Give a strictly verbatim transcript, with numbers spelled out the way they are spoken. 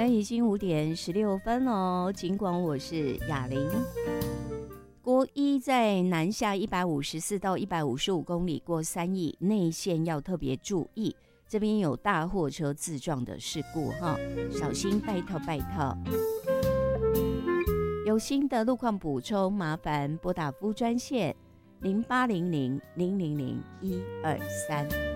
那已经五点十六分哦。尽管我是雅玲，国一在南下一百五十四到一百五十五公里过三义，内线要特别注意，这边有大货车自撞的事故哈，小心拜托拜托。有新的路况补充，麻烦拨打服务专线零八零零零零零一二三。